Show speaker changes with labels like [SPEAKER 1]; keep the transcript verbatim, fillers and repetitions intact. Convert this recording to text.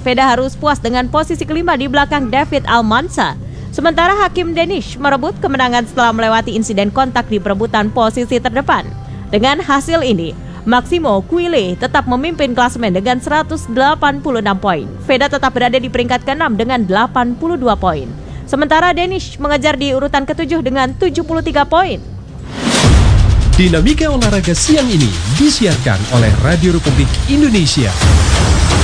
[SPEAKER 1] Veda harus puas dengan posisi kelima di belakang David Almanza. Sementara Hakim Danish merebut kemenangan setelah melewati insiden kontak di perebutan posisi terdepan. Dengan hasil ini, Maximo Quille tetap memimpin klasemen dengan seratus delapan puluh enam poin. Veda tetap berada di peringkat keenam dengan delapan puluh dua poin. Sementara Danish mengejar di urutan ketujuh dengan tujuh puluh tiga poin.
[SPEAKER 2] Dinamika olahraga siang ini disiarkan oleh Radio Republik Indonesia.